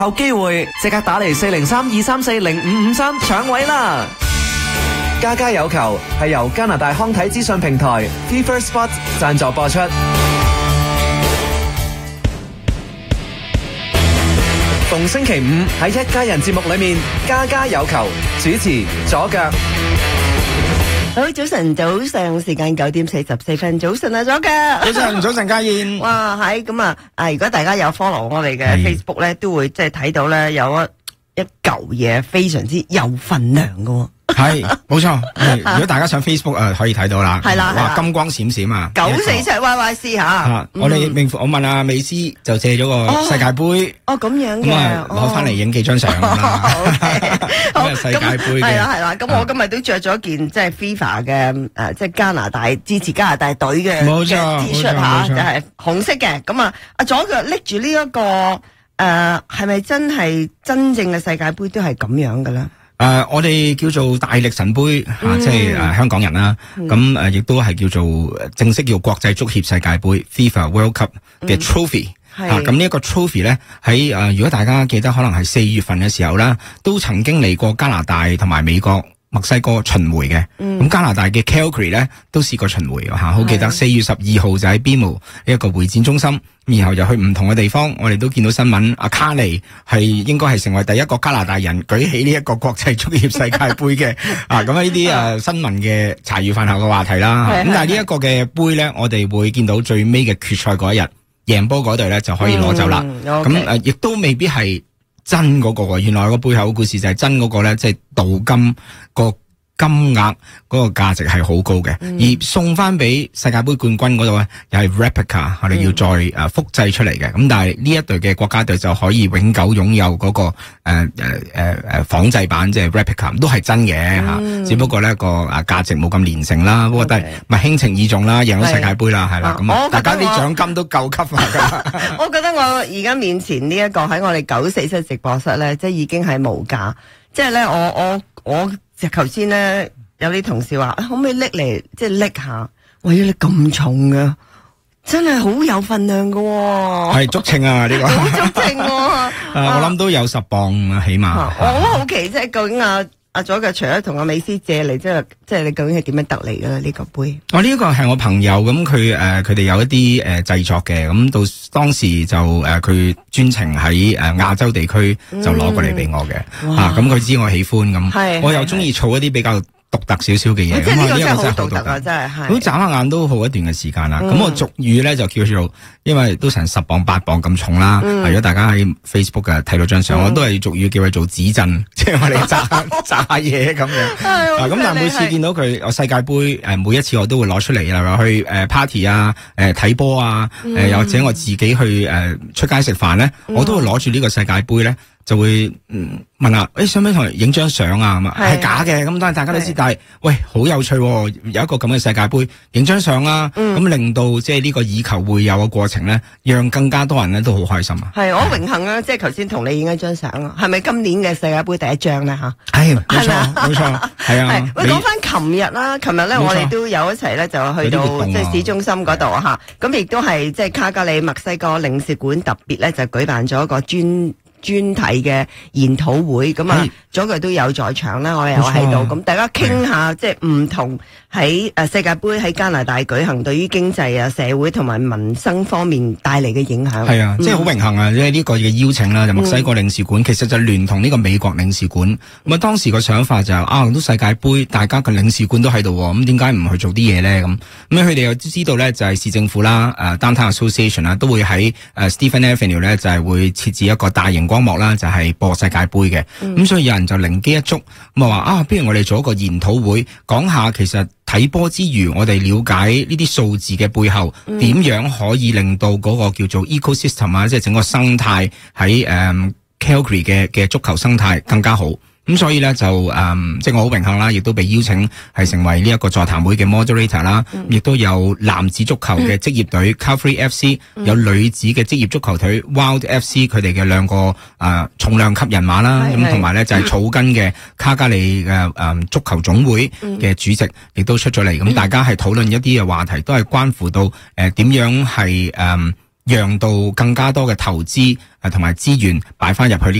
有機會即刻打嚟403-234-0553搶位啦！家家有球係由加拿大康體資訊平台 FIFA Sports 贊助播出。逢星期五喺一家人節目裏面，家家有球，主持左腳。 好，早晨，時間9:44，早晨啊，左腳。 早晨，家燕。 哇，係咁啊！如果大家有 follow 我哋嘅 Facebook 咧，都會即係睇到咧有一嚿嘢非常之有份量㗎。 係，冇錯。如果大家上 Facebook 可以睇到啦。 係啦， 哇，金光閃閃啊 ！947YYC 吓。 我問阿美斯就借咗個世界盃。 哦，咁樣嘅。 攞翻嚟影幾張相啦。 好， 世界盃嘅。 係啦。咁我今日都着咗件即係 FIFA 嘅即係加拿大支持加拿大隊嘅 T-shirt 吓，就係紅色嘅。咁啊，阿左腳拎住呢一個係咪真係真正嘅世界盃都係咁樣嘅咧？ 我哋叫做大力神杯即係香港人啦。咁亦都係叫做正式叫國際足協世界盃 FIFA World Cup 嘅 trophy。咁呢一個 trophy 咧喺如果大家記得，可能係4月份嘅時候啦，都曾經嚟過加拿大同埋美國、墨西哥巡迴嘅。咁加拿大嘅 Calgary 咧都試過巡迴好記得4月12號就喺 BMO 一個會展中心。然後就去唔同嘅地方，我哋都見到新聞，阿卡尼係應該係成為第一個加拿大人舉起呢一個國際足協世界盃嘅。咁呢啲新聞嘅茶餘飯後嘅話題啦。咁但係呢一個嘅杯咧，我哋會見到最尾嘅決賽嗰一日，贏波嗰隊咧就可以攞走啦。咁亦都未必係真嗰個，原來個背後嘅故事就係真嗰個咧，即係鍍金個金額嗰個價值係好高嘅。而送翻俾世界盃冠軍嗰度咧，又係 replica， 我哋要再複製出嚟嘅。咁但係呢一隊嘅國家隊就可以永久擁有嗰個仿製版，即係 replica 都係真嘅只不過咧個價值冇咁連城啦。不過都係咪輕情意重啦，贏咗世界盃啦，係啦。咁大家啲獎金都夠級㗎。 我覺得我而家面前呢一個喺我哋947直播室咧，即係已經係無價。即係咧，我頭先咧有啲同事話，可唔可以拎嚟即係拎下？喂，你咁重㗎，真係好有份量㗎喎。 係足稱啊呢個。 好足稱喎。 我諗都有10磅起碼。 我好好奇，即係究竟阿左腳除咗同阿美斯借嚟，即係你究竟係點樣得嚟嘅咧？呢個杯？ 呢個係我朋友，咁佢哋有一啲製作嘅，咁到當時就佢專程喺亞洲地區就攞過嚟俾我嘅。咁佢知我喜歡咁，我又中意儲一啲比較獨特少少嘅嘢。 即係呢個真係好獨特啊！真係好眨下眼都好一段嘅時間啦。咁我俗語咧就叫做，因為都成10磅8磅咁重啦。如果大家喺 Facebook 睇到張相，我都係俗語叫佢做紙鎮，即係我哋炸嘢咁樣。咁但係每次見到佢世界盃每一次我都會攞出嚟啦，去party 啊，睇波啊，又或者我自己去出街食飯咧，我都會攞住呢個世界盃咧。就會問下，想唔想同人影張相啊？咁係假嘅，咁但係大家都知，但係喂好有趣，有一個咁嘅世界盃，影張相啊，咁令到即係呢個以球會友嘅過程咧，讓更加多人咧都好開心啊！ 係我榮幸啊，即係頭先同你影一張相啊，係咪今年嘅世界盃第一張咧吓？ 係冇錯，係啊！ 喂，講翻琴日啦，琴日咧我哋都有一齊咧就去到即係市中心嗰度吓，咁亦都係即係卡加里墨西哥領事館特別咧就舉辦咗一個專題嘅研討會，咁啊，左腳都有在場啦，我哋又喺度，咁大家傾下即係唔同喺世界盃喺加拿大舉行，對於經濟啊、社會同埋民生方面帶嚟嘅影響。 係啊，即係好榮幸啊！即係呢個嘅邀請啦，就墨西哥領事館其實就聯同呢個美國領事館。咁當時個想法就都世界盃，大家嘅領事館都喺度，咁點解唔去做啲嘢咧？咁佢哋又知道咧，就係市政府啦，Downtown Association 啦，都會喺Stephen Avenue 咧，就係會設置一個大型光幕啦，就係播世界盃嘅。咁所以有人就靈機一觸，咁話不如我哋做一個研討會，講下其實睇波之餘，我哋了解呢啲數字嘅背後，點樣可以令到嗰個叫做 ecosystem 啊，即係整個生態喺Calgary 嘅足球生態更加好。咁所以咧就即係我好榮幸啦，亦都被邀請係成為呢一個座談會嘅 moderator 啦，亦都有男子足球嘅職業隊 Calgary FC，有女子嘅職業足球隊 Wild FC， 佢哋嘅兩個重量級人馬啦，咁同埋咧就係草根嘅卡加利嘅足球總會嘅主席亦都出咗嚟，咁大家係討論一啲嘅話題，都係關乎到點樣係讓到更加多嘅投資同埋資源擺翻入去呢